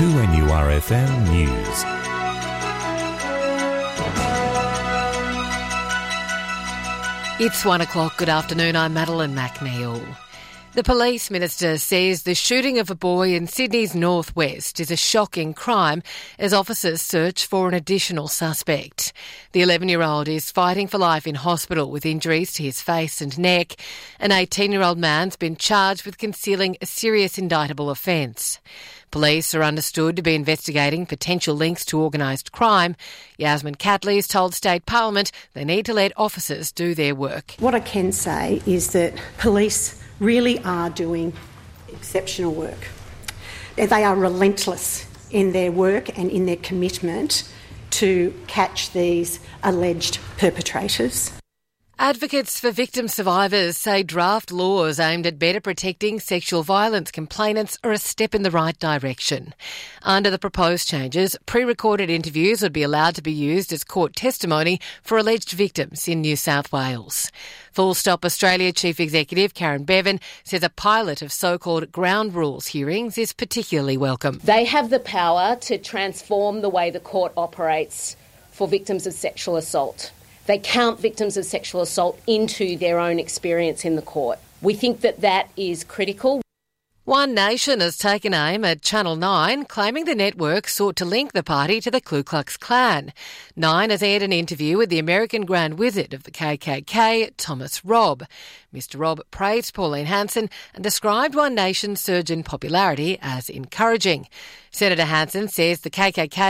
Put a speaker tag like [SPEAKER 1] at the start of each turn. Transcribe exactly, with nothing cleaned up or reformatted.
[SPEAKER 1] two N U R F M News.
[SPEAKER 2] It's one o'clock. Good afternoon. I'm Madeline McNeil. The Police Minister says the shooting of a boy in Sydney's northwest is a shocking crime as officers search for an additional suspect. The eleven-year-old is fighting for life in hospital with injuries to his face and neck. An eighteen-year-old man's been charged with concealing a serious indictable offence. Police are understood to be investigating potential links to organised crime. Yasmin Catley has told State Parliament they need to let officers do their work.
[SPEAKER 3] What I can say is that police really are doing exceptional work. They are relentless in their work and in their commitment to catch these alleged perpetrators.
[SPEAKER 2] Advocates for victim survivors say draft laws aimed at better protecting sexual violence complainants are a step in the right direction. Under the proposed changes, pre-recorded interviews would be allowed to be used as court testimony for alleged victims in New South Wales. Full Stop Australia Chief Executive Karen Bevan says a pilot of so-called ground rules hearings is particularly welcome.
[SPEAKER 4] They have the power to transform the way the court operates for victims of sexual assault. They count victims of sexual assault into their own experience in the court. We think that that is critical.
[SPEAKER 2] One Nation has taken aim at Channel nine, claiming the network sought to link the party to the Ku Klux Klan. Nine has aired an interview with the American Grand Wizard of the K K K, Thomas Robb. Mister Robb praised Pauline Hanson and described One Nation's surge in popularity as encouraging. Senator Hanson says the K K K